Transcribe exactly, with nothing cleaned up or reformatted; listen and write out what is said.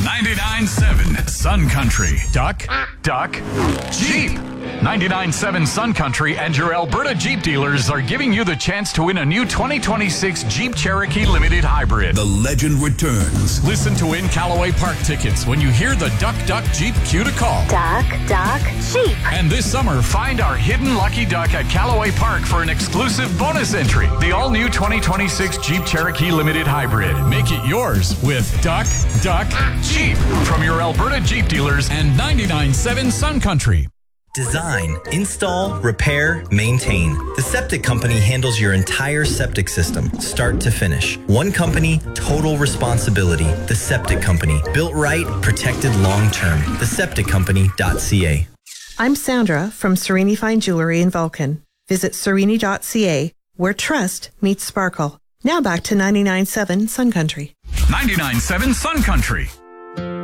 ninety-nine seven Sun Country. Duck, duck, Jeep. ninety-nine seven Sun Country and your Alberta Jeep dealers are giving you the chance to win a new twenty twenty-six Jeep Cherokee Limited Hybrid. The legend returns. Listen to Win Callaway Park tickets when you hear the Duck Duck Jeep cue to call. Duck, duck, Jeep. And this summer, find our hidden lucky duck at Callaway Park for an exclusive bonus entry. The all-new twenty twenty-six Jeep Cherokee Limited Hybrid. Make it yours with Duck, Duck, Jeep from your Alberta Jeep dealers and ninety-nine seven Sun Country. Design, install, repair, maintain. The Septic Company handles your entire septic system, start to finish. One company, total responsibility. The Septic Company. Built right, protected long term. the septic company dot c a. I'm Sandra from Serini Fine Jewelry in Vulcan. Visit serini dot c a, where trust meets sparkle. Now back to ninety-nine seven Sun Country. ninety-nine seven Sun Country.